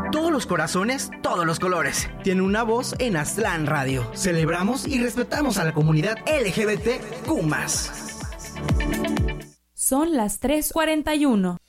Todos los corazones, todos los colores. Tiene una voz en Aztlán Radio. Celebramos y respetamos a la comunidad LGBTQ+. Son las 3:41.